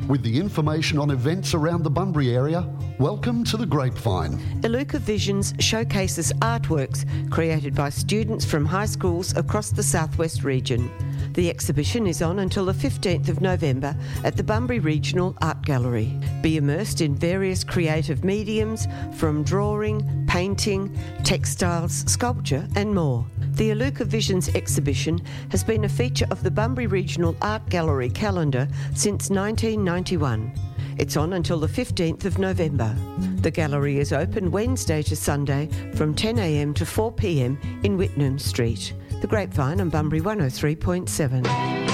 With the information on events around the Bunbury area, welcome to The Grapevine. Iluka Visions showcases artworks created by students from high schools across the southwest region. The exhibition is on until the 15th of November at the Bunbury Regional Art Gallery. Be immersed in various creative mediums from drawing, painting, textiles, sculpture and more. The Iluka Visions exhibition has been a feature of the Bunbury Regional Art Gallery calendar since 1991. It's on until the 15th of November. The gallery is open Wednesday to Sunday from 10 a.m. to 4 p.m. in Whitnam Street. The Grapevine on Bunbury 103.7.